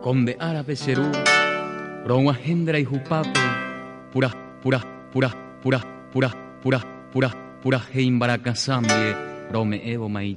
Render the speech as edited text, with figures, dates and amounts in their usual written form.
Conde árabe serú, Ronwahendra y Jupape, pura heimbarakazambie, Rome Evo Maite.